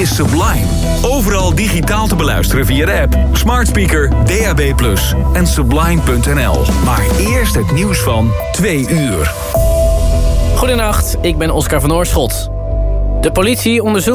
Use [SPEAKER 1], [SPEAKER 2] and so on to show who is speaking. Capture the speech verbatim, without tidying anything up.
[SPEAKER 1] is Sublime. Overal digitaal te beluisteren via de app, smart speaker, D A B plus en sublime punt n l. Maar eerst het nieuws van twee uur.
[SPEAKER 2] Goedenacht, ik ben Oscar van Oorschot. De politie onderzoekt